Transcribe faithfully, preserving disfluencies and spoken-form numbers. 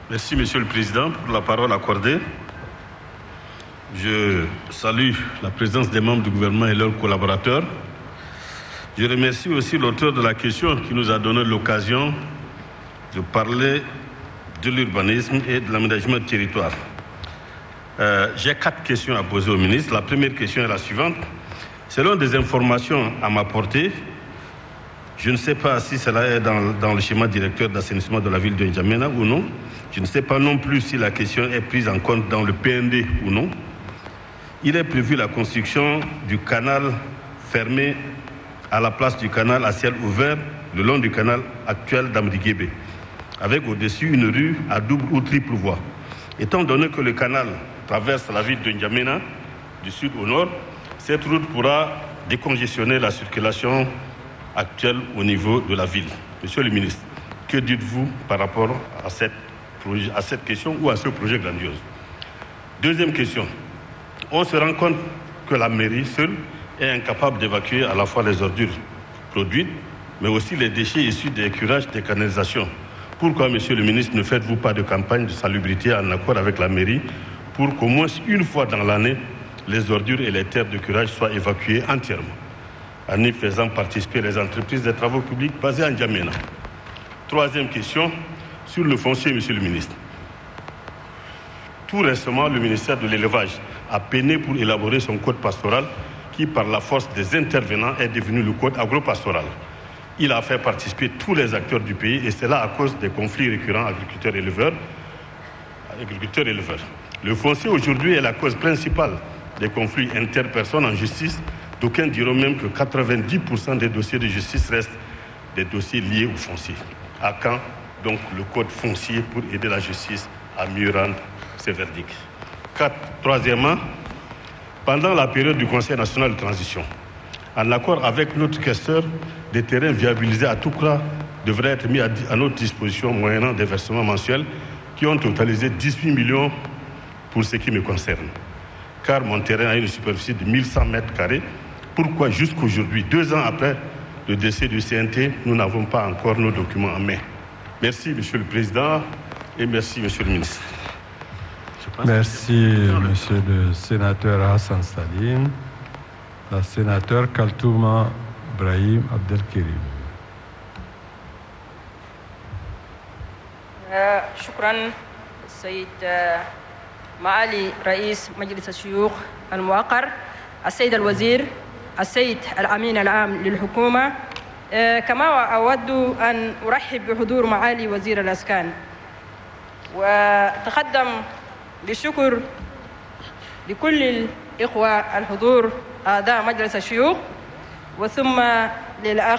Merci, Monsieur le Président, pour la parole accordée. Je salue la présence des membres du gouvernement et leurs collaborateurs. Je remercie aussi l'auteur de la question qui nous a donné l'occasion de parler de l'urbanisme et de l'aménagement du territoire. Euh, j'ai quatre questions à poser au ministre. La première question est la suivante. Selon des informations à m'apporter, je ne sais pas si cela est dans, dans le schéma directeur d'assainissement de la ville de N'Djamena ou non. Je ne sais pas non plus si la question est prise en compte dans le P N D ou non. Il est prévu la construction du canal fermé à la place du canal à ciel ouvert le long du canal actuel d'Amriguébé, avec au-dessus une rue à double ou triple voie. Étant donné que le canal traverse la ville de N'Djamena du sud au nord, cette route pourra décongestionner la circulation actuelle au niveau de la ville. Monsieur le ministre, que dites-vous par rapport à cette, à cette question ou à ce projet grandiose? Deuxième question. On se rend compte que la mairie seule est incapable d'évacuer à la fois les ordures produites, mais aussi les déchets issus des curages des canalisations. Pourquoi, monsieur le ministre, ne faites-vous pas de campagne de salubrité en accord avec la mairie pour qu'au moins une fois dans l'année, les ordures et les terres de curage soient évacuées entièrement, en y faisant participer les entreprises des travaux publics basées à N'Djamena? Troisième question, sur le foncier, monsieur le ministre. Tout récemment, le ministère de l'Élevage a peiné pour élaborer son code pastoral qui, par la force des intervenants, est devenu le code agropastoral. Il a fait participer tous les acteurs du pays et c'est là à cause des conflits récurrents agriculteurs-éleveurs. Agriculteurs-éleveurs. Le foncier aujourd'hui est la cause principale des conflits interpersonnes en justice. D'aucuns diront même que quatre-vingt-dix pour cent des dossiers de justice restent des dossiers liés au foncier. À quand donc le code foncier pour aider la justice à mieux rendre ses verdicts? Quatre. Troisièmement, pendant la période du Conseil national de transition, en accord avec notre questeur, des terrains viabilisés à tout cas devraient être mis à, à notre disposition moyennant des versements mensuels qui ont totalisé dix-huit millions pour ce qui me concerne. Car mon terrain a une superficie de mille cent mètres carrés. Pourquoi jusqu'aujourd'hui, deux ans après le décès du C N T, nous n'avons pas encore nos documents en main? Merci, Monsieur le Président, et merci, Monsieur le Ministre. Merci, Monsieur le Sénateur Hassan Salim. La sénateur Kaltouma Brahim Abdelkirim. شكرا السيد معالي رئيس مجلس الشيوخ الموقر، السيد الوزير، السيد الأمين العام للحكومة. كما أود أن أرحب بحضور معالي وزير الإسكان وتقدم بالشكر لكل الإخوة الحضور أعضاء مجلس الشيوخ وثم للأخ